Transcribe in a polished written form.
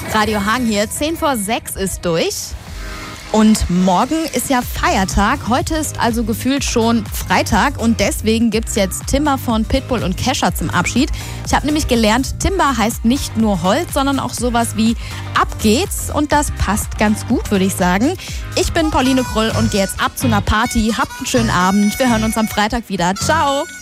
Radio Hagen hier, 5:10 ist durch. Und morgen ist ja Feiertag. Heute ist also gefühlt schon Freitag und deswegen gibt's jetzt Timber von Pitbull und Kesha zum Abschied. Ich habe nämlich gelernt, Timber heißt nicht nur Holz, sondern auch sowas wie Ab geht's und das passt ganz gut, würde ich sagen. Ich bin Pauline Krull und gehe jetzt ab zu einer Party. Habt einen schönen Abend. Wir hören uns am Freitag wieder. Ciao!